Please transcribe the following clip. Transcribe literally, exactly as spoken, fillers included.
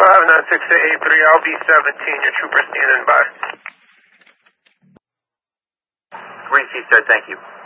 five nine six eight three, I'll be seventeen, your trooper standing by. Green Sea, sir, thank you.